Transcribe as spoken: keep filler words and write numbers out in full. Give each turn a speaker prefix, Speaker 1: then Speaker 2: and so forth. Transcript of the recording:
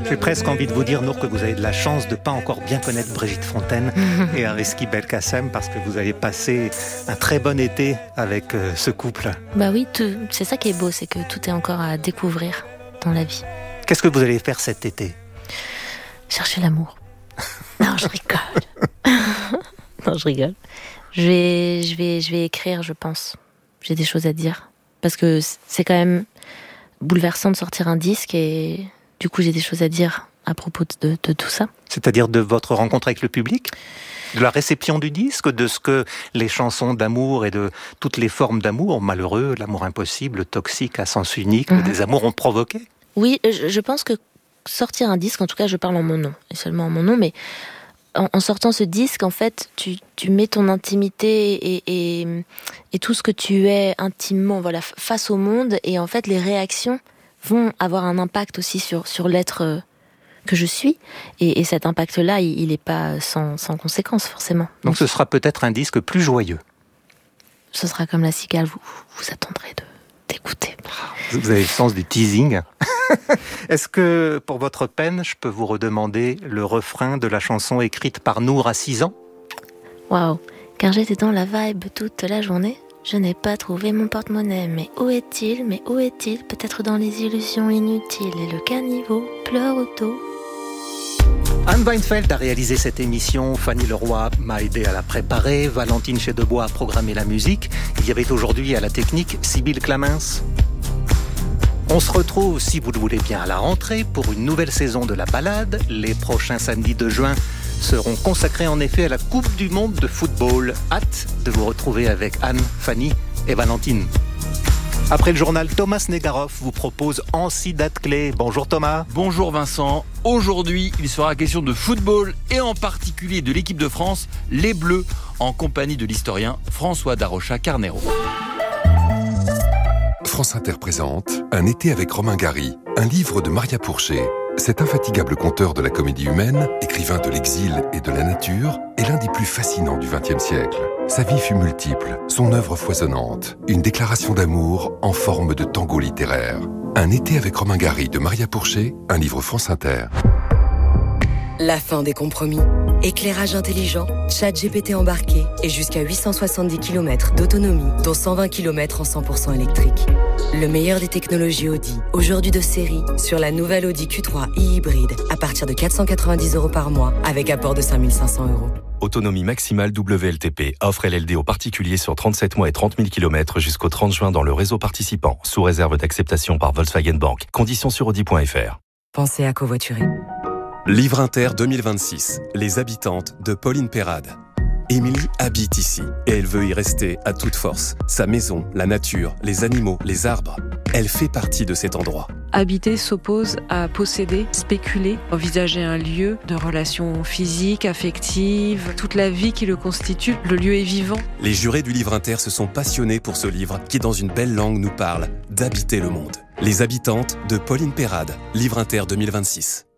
Speaker 1: J'ai presque envie de vous dire, Nour, que vous avez de la chance de ne pas encore bien connaître Brigitte Fontaine et Ariski Belkacem, parce que vous avez passé un très bon été avec euh, ce couple.
Speaker 2: Bah oui, tout, c'est ça qui est beau, c'est que tout est encore à découvrir dans la vie.
Speaker 1: Qu'est-ce que vous allez faire cet été ?
Speaker 2: Chercher l'amour. Non, je rigole. non, je rigole. Je vais, je vais, je vais écrire, je pense. J'ai des choses à dire. Parce que c'est quand même bouleversant de sortir un disque et du coup, j'ai des choses à dire à propos de, de tout ça.
Speaker 1: C'est-à-dire de votre rencontre avec le public ? De la réception du disque, de ce que les chansons d'amour et de toutes les formes d'amour, malheureux, l'amour impossible, le toxique à sens unique, mm-hmm. des amours ont provoqué ? Oui,
Speaker 2: je, je pense que sortir un disque, en tout cas, je parle en mon nom, et seulement en mon nom, mais en, en sortant ce disque, en fait, tu, tu mets ton intimité et, et, et tout ce que tu es intimement, voilà, face au monde, et en fait, les réactions vont avoir un impact aussi sur, sur l'être que je suis, et, et cet impact-là, il n'est pas sans, sans conséquence, forcément.
Speaker 1: Donc, Donc ce sera peut-être un disque plus joyeux.
Speaker 2: Ce sera comme La Cigale, vous, vous attendrez de, d'écouter.
Speaker 1: Vous avez le sens du teasing. Est-ce que, pour votre peine, je peux vous redemander le refrain de la chanson écrite par Nour à six ans ?
Speaker 2: Waouh, car j'étais dans la vibe toute la journée. Je n'ai pas trouvé mon porte-monnaie, mais où est-il ? Mais où est-il ? Peut-être dans les illusions inutiles. Et le caniveau pleure au dos.
Speaker 1: Anne Weinfeld a réalisé cette émission, Fanny Leroy m'a aidé à la préparer, Valentine Chedebois a programmé la musique. Il y avait aujourd'hui à la technique Sybille Clamens. On se retrouve, si vous le voulez bien, à la rentrée pour une nouvelle saison de la balade. Les prochains samedis de juin seront consacrés en effet à la Coupe du Monde de football. Hâte de vous retrouver avec Anne, Fanny et Valentine. Après le journal, Thomas Negaroff vous propose En six dates clés. Bonjour Thomas.
Speaker 3: Bonjour Vincent. Aujourd'hui, il sera question de football et en particulier de l'équipe de France, les Bleus, en compagnie de l'historien François Darocha Carnero.
Speaker 4: France Inter présente Un été avec Romain Gary, un livre de Maria Pourchet. Cet infatigable conteur de la comédie humaine, écrivain de l'exil et de la nature, est l'un des plus fascinants du vingtième siècle. Sa vie fut multiple, son œuvre foisonnante, une déclaration d'amour en forme de tango littéraire. Un été avec Romain Gary de Maria Pourchet, un livre France Inter.
Speaker 5: La fin des compromis. Éclairage intelligent, chat G P T embarqué et jusqu'à huit cent soixante-dix kilomètres d'autonomie, dont cent vingt kilomètres en cent pour cent électrique. Le meilleur des technologies Audi, aujourd'hui de série, sur la nouvelle Audi Q trois e-hybride, à partir de quatre cent quatre-vingt-dix euros par mois, avec apport de cinq mille cinq cents euros.
Speaker 6: Autonomie maximale W L T P. Offre L L D aux particuliers sur trente-sept mois et trente mille kilomètres jusqu'au trente juin dans le réseau participant, sous réserve d'acceptation par Volkswagen Bank. Conditions sur audi point f r.
Speaker 5: Pensez à covoiturer.
Speaker 7: Livre Inter deux mille vingt-six. Les habitantes de Pauline Perrade. Émilie habite ici et elle veut y rester à toute force. Sa maison, la nature, les animaux, les arbres. Elle fait partie de cet endroit.
Speaker 8: Habiter s'oppose à posséder, spéculer, envisager un lieu de relations physiques, affectives, toute la vie qui le constitue. Le lieu est vivant.
Speaker 7: Les jurés du Livre Inter se sont passionnés pour ce livre qui, dans une belle langue, nous parle d'habiter le monde. Les habitantes de Pauline Perrade. Livre Inter deux mille vingt-six.